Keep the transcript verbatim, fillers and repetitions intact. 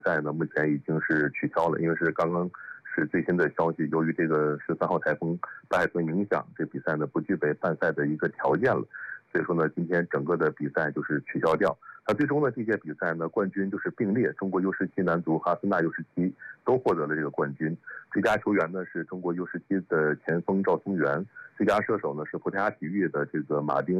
赛呢，目前已经是取消了，因为是刚刚是最新的消息，由于这个十三号台风大海豚影响，这比赛呢不具备办赛的一个条件了，所以说呢，今天整个的比赛就是取消掉。那最终呢，这届比赛呢，冠军就是并列，中国 U 十七男足、哈森纳 U 十七都获得了这个冠军。最佳球员呢是中国 U 十七的前锋赵宗元，最佳射手呢是葡萄牙体育的这个马丁